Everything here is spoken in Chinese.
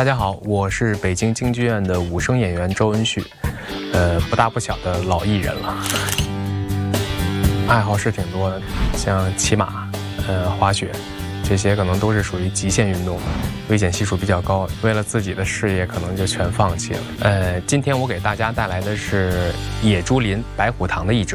大家好，我是北京京剧院的武生演员周文旭，不大不小的老艺人了。爱好是挺多的，像骑马、滑雪，这些可能都是属于极限运动，危险系数比较高。为了自己的事业，可能就全放弃了。今天我给大家带来的是野猪林白虎堂的一折。